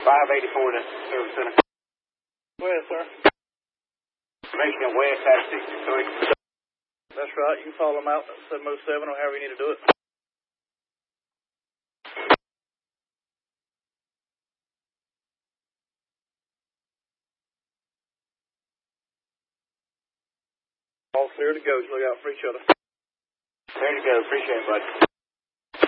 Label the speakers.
Speaker 1: 584 to Service Center.
Speaker 2: Go ahead, sir.
Speaker 1: Michigan West out of 63.
Speaker 2: That's right. You can follow them out at 707 or however you need to do it. All clear to go. Just look out for each other.
Speaker 1: There you go. Appreciate it, bud.